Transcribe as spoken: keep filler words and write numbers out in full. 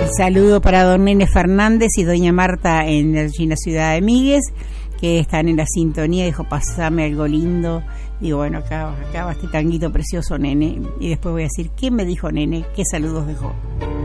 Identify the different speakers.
Speaker 1: El saludo para don Nene Fernández y doña Marta en la ciudad de Míguez, que están en la sintonía. Dijo, pasame algo lindo. Digo, bueno, acá, acá va este tanguito precioso, Nene. Y después voy a decir, ¿qué me dijo Nene? ¿Qué saludos dejó?